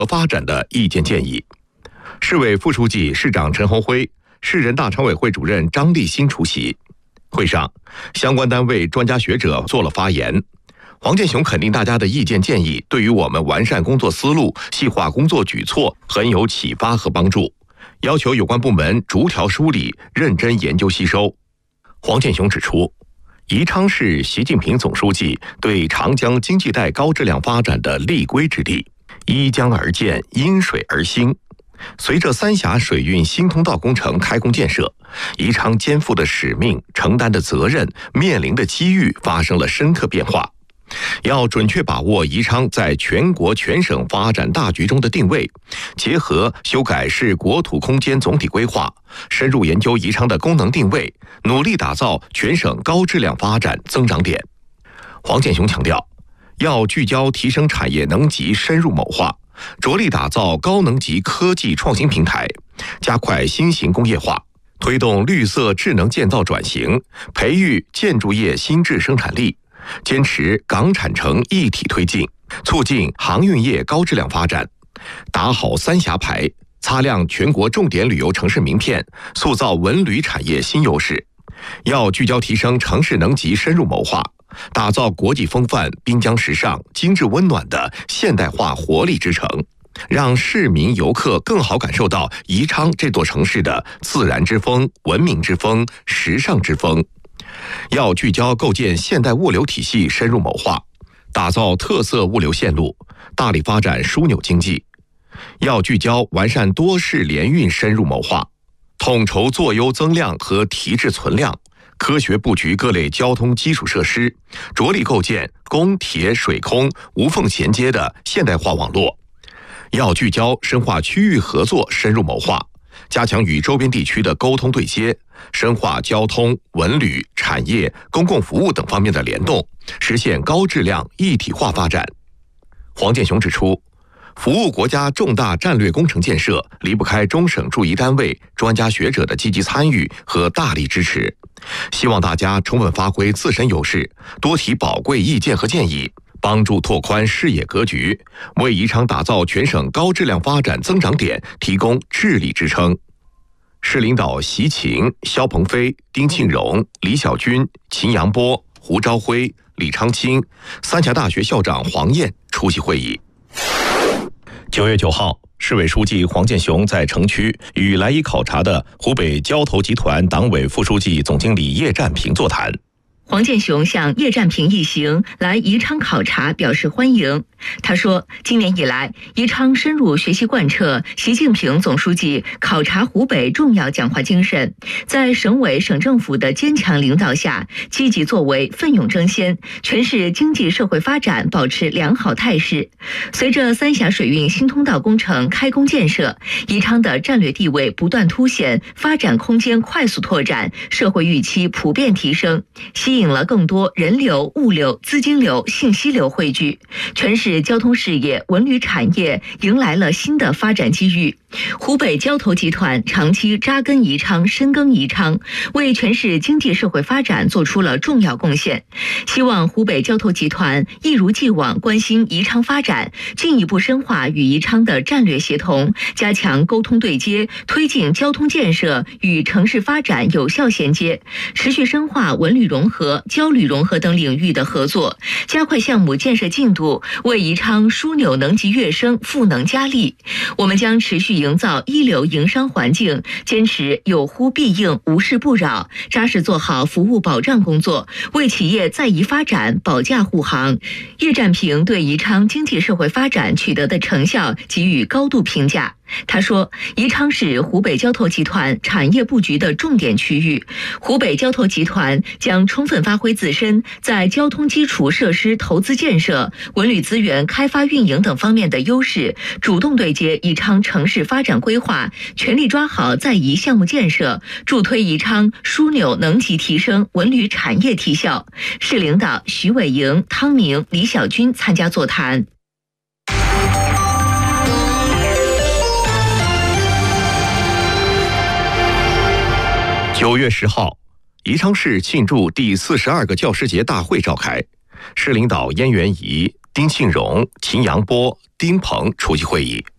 和发展的意见建议。市委副书记、市长陈宏辉、市人大常委会主任张立新出席。会上，相关单位专家学者做了发言。黄健雄肯定大家的意见建议对于我们完善工作思路、细化工作举措很有启发和帮助，要求有关部门逐条梳理，认真研究吸收。黄健雄指出，宜昌是习近平总书记对长江经济带高质量发展的立规之地，依江而建，因水而兴。随着三峡水运新通道工程开工建设，宜昌肩负的使命、承担的责任、面临的机遇发生了深刻变化。要准确把握宜昌在全国全省发展大局中的定位，结合修改市国土空间总体规划，深入研究宜昌的功能定位，努力打造全省高质量发展增长点。黄健雄强调，要聚焦提升产业能级深入谋划，着力打造高能级科技创新平台，加快新型工业化，推动绿色智能建造转型，培育建筑业新质生产力，坚持港产城一体推进，促进航运业高质量发展，打好三峡牌，擦亮全国重点旅游城市名片，塑造文旅产业新优势。要聚焦提升城市能级深入谋划，打造国际风范、滨江时尚、精致温暖的现代化活力之城，让市民游客更好感受到宜昌这座城市的自然之风、文明之风、时尚之风。要聚焦构建现代物流体系深入谋划，打造特色物流线路，大力发展枢纽经济。要聚焦完善多市联运深入谋划，统筹做优增量和提质存量，科学布局各类交通基础设施，着力构建公铁水空无缝衔接的现代化网络。要聚焦深化区域合作深入谋划，加强与周边地区的沟通对接，深化交通、文旅、产业、公共服务等方面的联动，实现高质量一体化发展。黄健雄指出，服务国家重大战略工程建设离不开中省驻宜单位、专家学者的积极参与和大力支持，希望大家充分发挥自身优势，多提宝贵意见和建议，帮助拓宽视野格局，为宜昌打造全省高质量发展增长点提供智力支撑。市领导习勤、肖鹏飞、丁庆荣、李小军、秦阳波、胡朝辉、李昌清，三峡大学校长黄燕出席会议。9月9号，市委书记黄健雄在城区与来宜考察的湖北交投集团党委副书记、总经理叶占平座谈。 黄健雄向叶占平一行来宜昌考察表示欢迎。他说，今年以来，宜昌深入学习贯彻习近平总书记考察湖北重要讲话精神，在省委省政府的坚强领导下，积极作为，奋勇争先，全市经济社会发展保持良好态势。随着三峡水运新通道工程开工建设，宜昌的战略地位不断凸显，发展空间快速拓展，社会预期普遍提升，吸引了更多人流、物流、资金流、信息流汇聚，全市交通事业、文旅产业迎来了新的发展机遇。湖北交投集团长期扎根宜昌、深耕宜昌，为全市经济社会发展做出了重要贡献。希望湖北交投集团一如既往关心宜昌发展，进一步深化与宜昌的战略协同，加强沟通对接，推进交通建设与城市发展有效衔接，持续深化文旅融合、交旅融合等领域的合作，加快项目建设进度，为宜昌枢纽能级跃升赋能加力。我们将持续营造一流营商环境，坚持有呼必应、无事不扰，扎实做好服务保障工作，为企业在宜发展保驾护航。叶占平对宜昌经济社会发展取得的成效给予高度评价。他说，宜昌是湖北交投集团产业布局的重点区域，湖北交投集团将充分发挥自身在交通基础设施投资建设、文旅资源开发运营等方面的优势，主动对接宜昌城市发展规划，全力抓好在宜项目建设，助推宜昌枢纽能级提升、文旅产业提效。市领导徐伟莹、汤明、李小军参加座谈。 9月10号，宜昌市庆祝第42个教师节大会召开，市领导燕元仪、 丁庆荣、秦阳波、丁鹏出席会议。